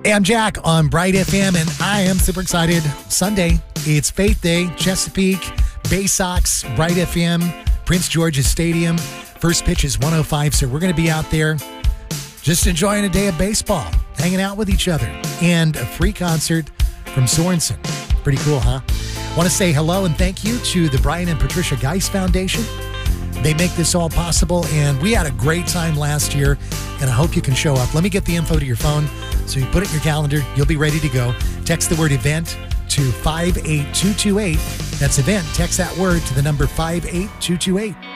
Hey, I'm Jack on Bright FM, and I am super excited. Sunday, it's Faith Day, Chesapeake, Bay Sox, Bright FM, Prince George's Stadium. First pitch is 1:05, so we're going to be out there just enjoying a day of baseball, hanging out with each other, and a free concert from Sorensen. Pretty cool, huh? Want to say hello and thank you to the Brian and Patricia Geis Foundation. They make this all possible, and we had a great time last year, and I hope you can show up. Let me get the info to your phone, so you put it in your calendar. You'll be ready to go. Text the word event to 58228. That's event. Text that word to the number 58228.